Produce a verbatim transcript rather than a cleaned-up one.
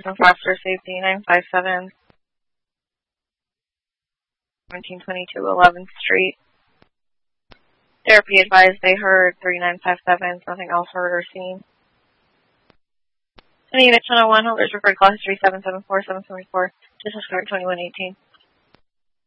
Foster Safety, nine five seven, seventeen twenty-two eleventh Street. Therapy advised they heard three nine five seven, nothing else heard or seen. Any unit ten oh one, holders referred call history seven seven four, seven seven four, just escort twenty-one eighteen.